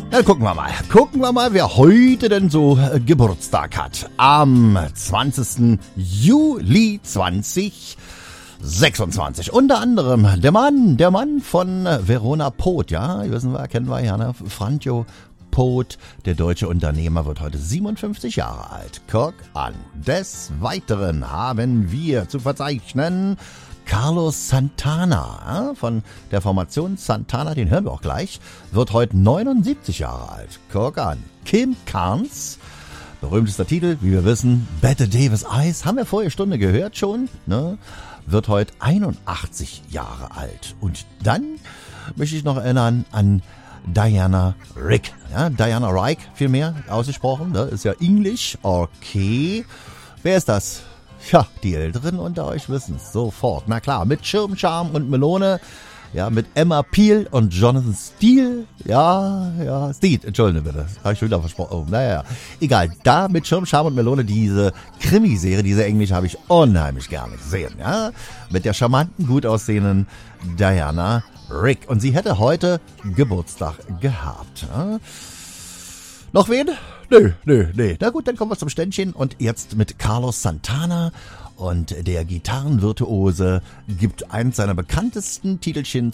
Na, gucken wir mal. Gucken wir mal, wer heute denn so Geburtstag hat. Am 20. Juli 2026. Unter anderem der Mann von Verona Poth, ja, kennen wir ja, ne? Franjo Poth, der deutsche Unternehmer, wird heute 57 Jahre alt. Guck an. Des Weiteren haben wir zu verzeichnen Carlos Santana, von der Formation Santana, den hören wir auch gleich, wird heute 79 Jahre alt. Guck an. Kim Carnes, berühmtester Titel, wie wir wissen, Bette Davis Eyes, haben wir vorige Stunde gehört schon, ne? Wird heute 81 Jahre alt. Und dann möchte ich noch erinnern an Diana Rick. Ja, Diana Rick, vielmehr ausgesprochen, ne? Ist ja Englisch, okay. Wer ist das? Ja, die Älteren unter euch wissen es sofort. Na klar, mit Schirm, Charme und Melone. Ja, mit Emma Peel und Jonathan Steele. Ja, Steele, entschuldige bitte. Habe ich schon wieder versprochen. Oh, naja, egal. Da mit Schirm, Charme und Melone, diese Krimiserie, diese Englisch, habe ich unheimlich gerne gesehen. Ja, mit der charmanten, gut aussehenden Diana Rick. Und sie hätte heute Geburtstag gehabt. Ja. Noch wen? Nö. Na gut, dann kommen wir zum Ständchen. Und jetzt mit Carlos Santana. Und der Gitarrenvirtuose gibt eins seiner bekanntesten Titelchen